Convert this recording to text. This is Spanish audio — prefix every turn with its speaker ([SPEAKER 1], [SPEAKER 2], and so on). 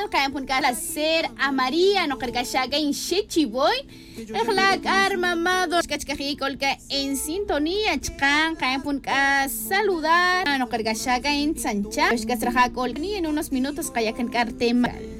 [SPEAKER 1] caen punca la ser a María no cargashaga en Shechiboy Ejlak armamado cachcajicol en sintonía chcan caen punca saludar no cargashaga en Sancha ni en unos minutos kayakan tema